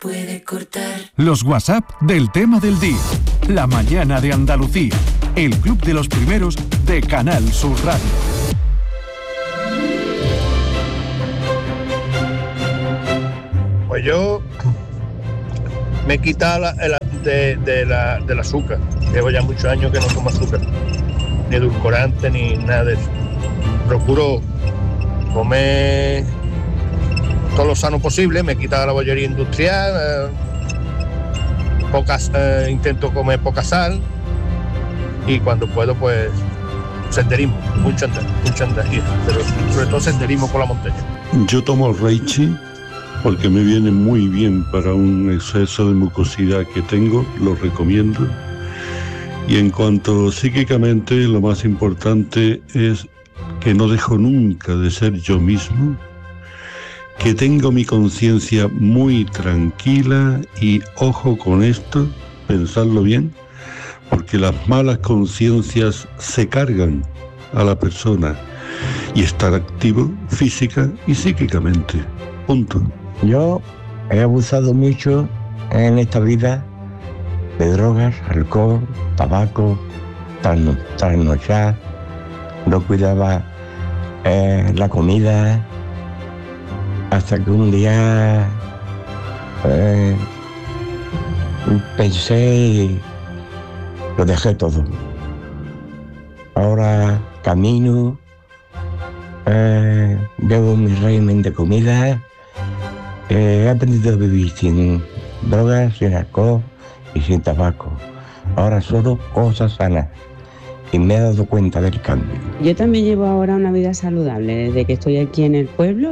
puede cortar. Los WhatsApp del tema del día. La mañana de Andalucía. El club de los primeros de Canal Sur Radio. Pues yo me he quitado del azúcar. Llevo ya muchos años que no como azúcar, ni edulcorante, ni nada de eso. Procuro comer todo lo sano posible, me he quitado la bollería industrial, intento comer poca sal y cuando puedo pues senderismo, mucho andar, pero sobre todo senderismo por la montaña. Yo tomo el reichi porque me viene muy bien para un exceso de mucosidad que tengo, lo recomiendo. Y en cuanto psíquicamente, lo más importante es que no dejo nunca de ser yo mismo, que tengo mi conciencia muy tranquila y ojo con esto, pensadlo bien, porque las malas conciencias se cargan a la persona y estar activo física y psíquicamente. Punto. Yo he abusado mucho en esta vida de drogas, alcohol, tabaco, trasnochar, no cuidaba la comida, hasta que un día pensé y lo dejé todo. Ahora camino, llevo mi régimen de comida, he aprendido a vivir sin drogas, sin alcohol y sin tabaco. Ahora solo cosas sanas. Y me he dado cuenta del cambio. Yo también llevo ahora una vida saludable. Desde que estoy aquí en el pueblo,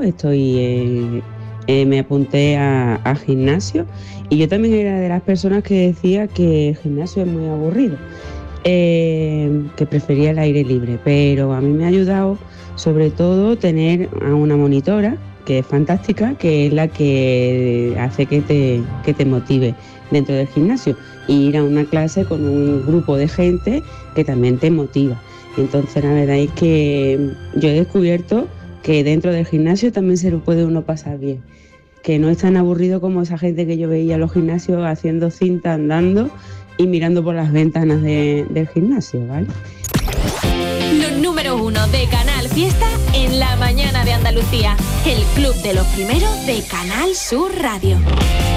me apunté a gimnasio y yo también era de las personas que decía que el gimnasio es muy aburrido, que prefería el aire libre, pero a mí me ha ayudado sobre todo tener a una monitora que es fantástica, que es la que hace que te motive dentro del gimnasio, e ir a una clase con un grupo de gente que también te motiva. Entonces la verdad es que yo he descubierto que dentro del gimnasio también se lo puede uno pasar bien, que no es tan aburrido como esa gente que yo veía en los gimnasios haciendo cinta, andando y mirando por las ventanas del gimnasio, ¿vale? Los número 1 de Canal Fiesta en la mañana de Andalucía. El club de los primeros de Canal Sur Radio.